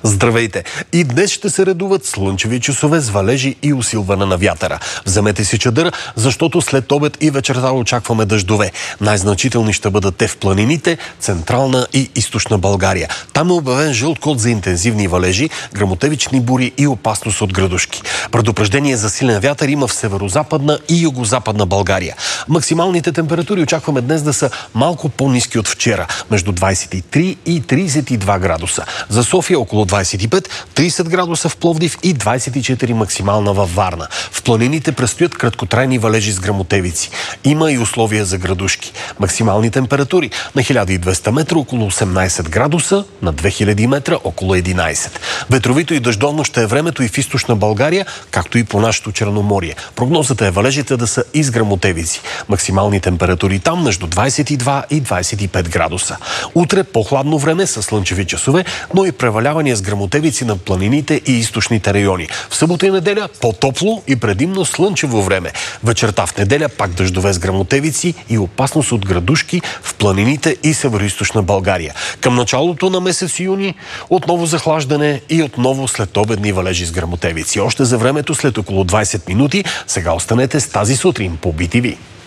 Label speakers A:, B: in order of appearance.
A: Здравейте! И днес ще се редуват слънчеви часове с валежи и усилване на вятъра. Вземете си чадър, защото след обед и вечерта очакваме дъждове. Най-значителни ще бъдат те в планините, Централна и Източна България. Там е обявен жълт код за интензивни валежи, гръмотевични бури и опасност от градушки. Предупреждение за силен вятър има в северо-западна и югозападна България. Максималните температури очакваме днес да са малко по-ниски от вчера, между 23 и 32 градуса. За София около 25, 30 градуса в Пловдив и 24 максимална във Варна. В планините предстоят краткотрайни валежи с гръмотевици. Има и условия за градушки. Максимални температури на 1200 метра около 18 градуса, на 2000 метра около 11. Ветровито и дъждовно ще е времето и в Източна България, както и по нашето Черноморие. Прогнозата е валежите да са и с гръмотевици. Максимални температури там между 22 и 25 градуса. Утре по-хладно време с слънчеви часове, но и превалявания с гръмотевици на планините и източните райони. В събота и неделя по-топло и предимно слънчево време. Вечерта в неделя пак дъждове с гръмотевици и опасност от градушки в планините и североизточна България. Към началото на месец юни отново захлаждане и отново следобедни валежи с гръмотевици. Още за времето след около 20 минути. Сега останете с тази сутрин по BTV.